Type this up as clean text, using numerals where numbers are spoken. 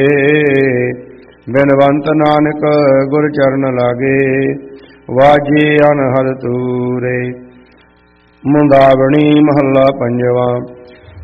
ਬਿਨਵੰਤ ਨਾਨਕ ਗੁਰ ਚਰਨ ਲਾਗੇ, ਵਾਜੇ ਅਨਹਦ ਤੂਰੇ। ਮੁੰਦਾਵਣੀ ਮਹੱਲਾ ਪੰਜਵਾ।